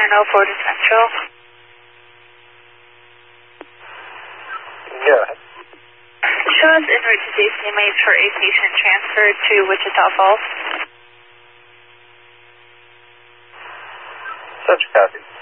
704 to Central. Go ahead. Show us en route to JCMH for a patient transferred to Wichita Falls. Such a copy.